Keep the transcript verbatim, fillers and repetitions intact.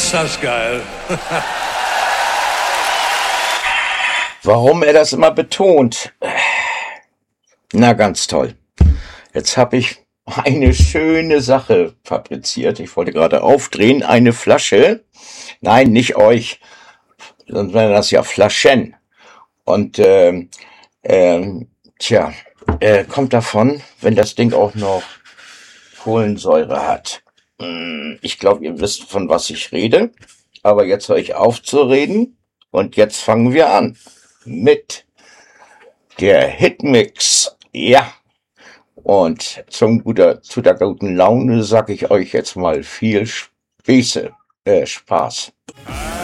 Ist das geil. Warum er das immer betont? Na, ganz toll. Jetzt habe ich eine schöne Sache fabriziert. Ich wollte gerade aufdrehen, eine Flasche. Nein, nicht euch, sonst wären das ja Flaschen. Und ähm, ähm, tja, äh, kommt davon, wenn das Ding auch noch Kohlensäure hat. Hm, Ich glaube, ihr wisst, von was ich rede. Aber jetzt höre ich auf zu reden. Und jetzt fangen wir an mit der Hitmix. Ja. Und zum guter, zu der guten Laune sage ich euch jetzt mal viel Späße, äh, Spaß.